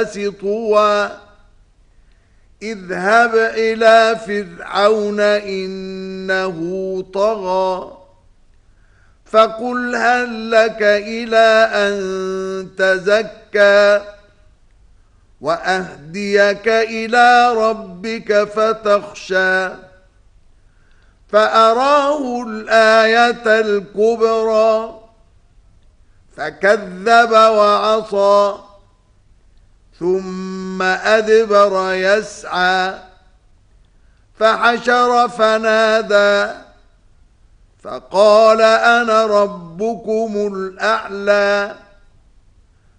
طوى اذهب إلى فرعون إنه طغى فقل هل لك إلى أن تزكى وأهديك إلى ربك فتخشى فأراه الآية الكبرى فكذب وعصى ثم أدبر يسعى فحشر فنادى فقال أنا ربكم الأعلى